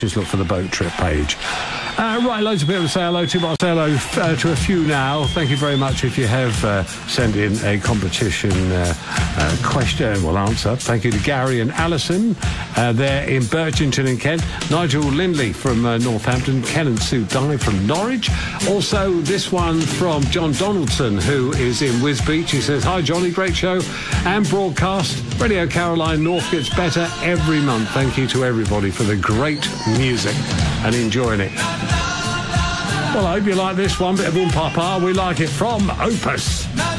Just look for the boat trip page. Right, loads of people say hello to, but I'll say hello to a few now. Thank you very much if you have sent in a competition question, well, answer. Thank you to Gary and Alison there in Birchington in Kent. Nigel Lindley from Northampton. Ken and Sue Dye from Norwich. Also, this one from John Donaldson, who is in Wisbech. He says, hi, Johnny, great show and broadcast. Radio Caroline North gets better every month. Thank you to everybody for the great music and enjoying it. Well, I hope you like this one. Bit of Papa. We like it from Opus.